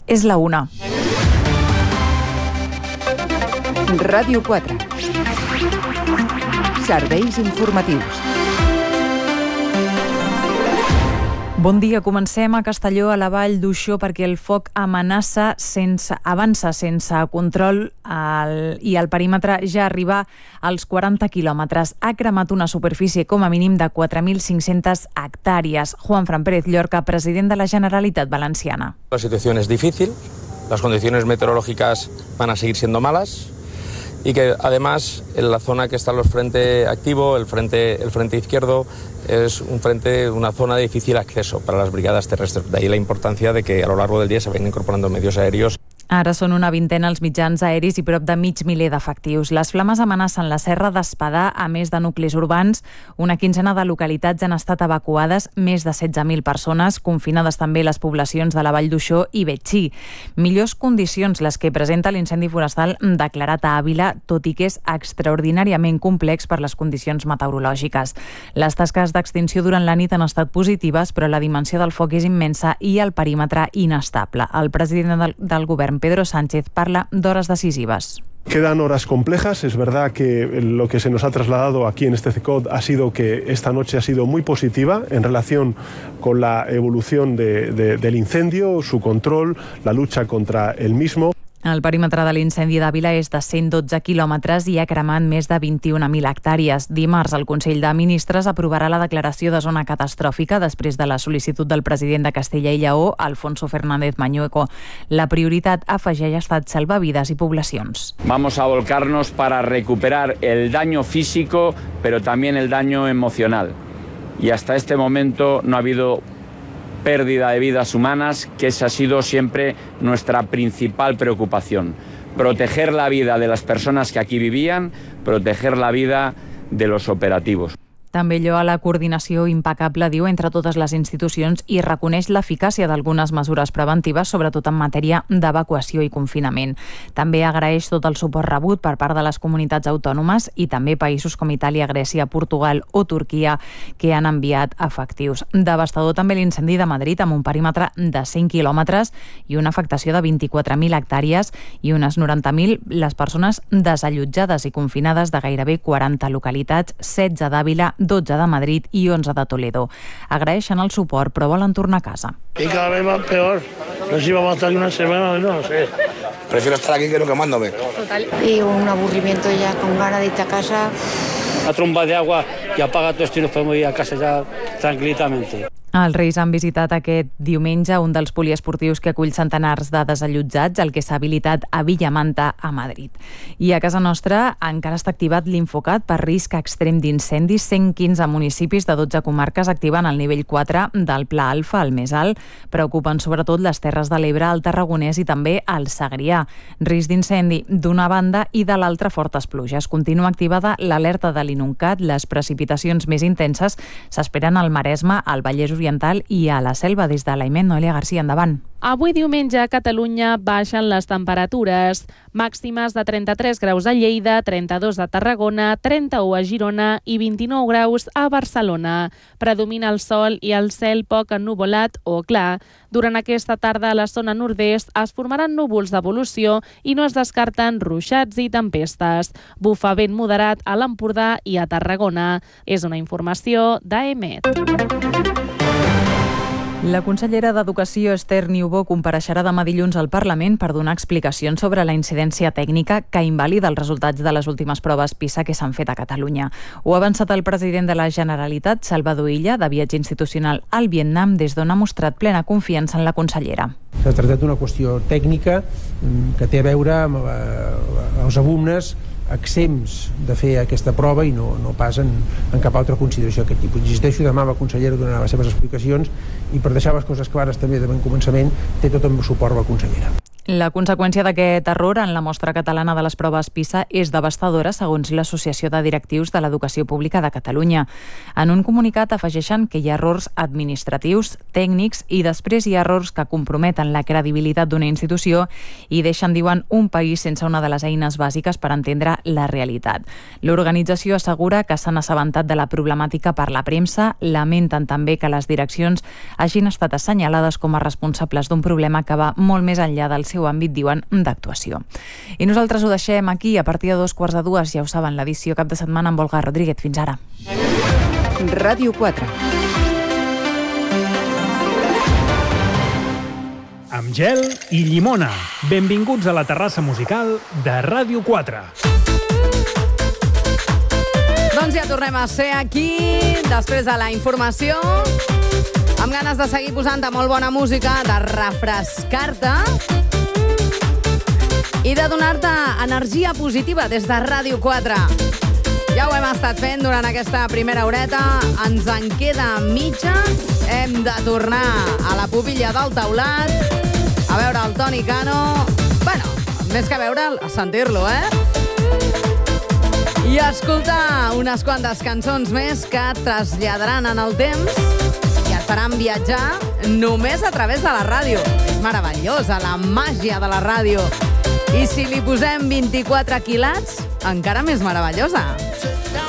És la 1. Ràdio 4. Serveis informatius. Bon dia, comencem a Castelló, a la vall d'Uixó, perquè el foc avança sense control i el perímetre ja arriba als 40 quilòmetres. Ha cremat una superfície com a mínim de 4.500 hectàrees. Juanfran Pérez Llorca, president de la Generalitat Valenciana. La situación es difícil, las condiciones meteorológicas van a seguir siendo malas y que además en la zona que está el frente activo, el frente izquierdo, es una zona de difícil acceso para las brigadas terrestres. De ahí la importancia de que a lo largo del día se vayan incorporando medios aéreos. Ara són una vintena els mitjans aeris i prop de 500.000 d'efectius. Les flames amenacen la Serra d'Espadà, a més de nuclis urbans. Una quinzena de localitats han estat evacuades, més de 16.000 persones, confinades també les poblacions de la Vall d'Uixó i Betxí. Millors condicions les que presenta l'incendi forestal declarat a Àvila, tot i que és extraordinàriament complex per les condicions meteorològiques. Les tasques d'extinció durant la nit han estat positives, però la dimensió del foc és immensa i el perímetre inestable. El president del govern, Pedro Sánchez, parla d'hores decisivas. Quedan horas complejas. Es verdad que lo que se nos ha trasladado aquí en este CECOT ha sido que esta noche ha sido muy positiva en relación con la evolución del incendio, su control, la lucha contra el mismo. El perímetre de l'incendi d'Àvila és de 112 quilòmetres i ha cremat més de 21.000 hectàrees. Dimarts, el Consell de Ministres aprovarà la declaració de zona catastròfica després de la sol·licitud del president de Castella i Lleó, Alfonso Fernández Mañueco. La prioritat, afegeix, ha estat salvar vides i poblacions. Vamos a volcarnos para recuperar el daño físico, pero también el daño emocional. Y hasta este momento no ha habido pérdida de vidas humanas, que esa ha sido siempre nuestra principal preocupación. Proteger la vida de las personas que aquí vivían, proteger la vida de los operativos. També lloa la coordinació impecable, diu, entre totes les institucions i reconeix l'eficàcia d'algunes mesures preventives, sobretot en matèria d'evacuació i confinament. També agraeix tot el suport rebut per part de les comunitats autònomes i també països com Itàlia, Grècia, Portugal o Turquia, que han enviat efectius. Devastador també l'incendi de Madrid, amb un perímetre de 100 quilòmetres i una afectació de 24.000 hectàrees i unes 90.000 les persones desallotjades i confinades de gairebé 40 localitats, 16 d'Àvila, 12 de Madrid i 11 de Toledo. Agraeixen el suport, però volen tornar a casa. Y cada vez va peor. No sé si vamos a estar una semana, no sé. Prefiero estar aquí que no quemándome. Total. Y un aburrimiento ya, con ganas de irte a casa. Una tromba de agua y apaga todo esto y nos podemos ir a casa ya tranquilamente. Els Reis han visitat aquest diumenge un dels poliesportius que acull centenars de desallotjats, el que s'ha habilitat a Villamanta, a Madrid. I a casa nostra encara està activat l'Infocat per risc extrem d'incendis. 115 municipis de 12 comarques activen el nivell 4 del Pla Alfa, el més alt. Preocupen sobretot les Terres de l'Ebre, el Tarragonès i també el Segrià. Risc d'incendi d'una banda i de l'altra fortes pluges. Continua activada l'alerta de l'Inuncat. Les precipitacions més intenses s'esperen al Maresme, al Vallès Oriental i a la Selva. Des de l'Aiment, Noelia Garcia, endavant. Avui diumenge a Catalunya baixen les temperatures. Màximes de 33 graus a Lleida, 32 a Tarragona, 31 a Girona i 29 graus a Barcelona. Predomina el sol i el cel poc ennuvolat o clar. Durant aquesta tarda a la zona nord-est es formaran núvols d'evolució i no es descarten ruixats i tempestes. Bufa vent moderat a l'Empordà i a Tarragona. És una informació d'AEMET. La consellera d'Educació, Esther Niubó, compareixerà demà dilluns al Parlament per donar explicacions sobre la incidència tècnica que invalida els resultats de les últimes proves PISA que s'han fet a Catalunya. Ho ha avançat el president de la Generalitat, Salvador Illa, de viatge institucional al Vietnam, des d'on ha mostrat plena confiança en la consellera. S'ha tractat d'una qüestió tècnica que té a veure amb els alumnes exempts de fer aquesta prova i no pas en cap altra consideració d'aquest tipus. Insisteixo, demà la consellera donarà les seves explicacions i per deixar les coses clares també de bon començament té tot el meu suport la consellera. La conseqüència d'aquest error en la mostra catalana de les proves PISA és devastadora, segons l'Associació de Directius de l'Educació Pública de Catalunya. En un comunicat afegeixen que hi ha errors administratius, tècnics i després hi ha errors que comprometen la credibilitat d'una institució i deixen, diuen, un país sense una de les eines bàsiques per entendre la realitat. L'organització assegura que s'han assabentat de la problemàtica per la premsa, lamenten també que les direccions hagin estat assenyalades com a responsables d'un problema que va molt més enllà del seu àmbit, diuen, d'actuació. I nosaltres ho deixem aquí. A partir de 2:45, ja ho saben, l'edició cap de setmana amb Olga Rodríguez. Fins ara. Ràdio 4. Amb gel i llimona. Benvinguts a la terrassa musical de Ràdio 4. Doncs ja tornem a ser aquí, després de la informació, amb ganes de seguir posant-te molt bona música, de refrescar-te i de donar-te energia positiva des de Ràdio 4. Ja ho hem estat fent durant aquesta primera horeta, ens en queda mitja, hem de tornar a la pubilla del taulat, a veure el Toni Cano, bueno, més que veure'l, a sentir-lo, i escoltar unes quantes cançons més que traslladaran en el temps i et faran viatjar només a través de la ràdio. És meravellosa la màgia de la ràdio. I si li posem 24 quilats, encara més meravellosa.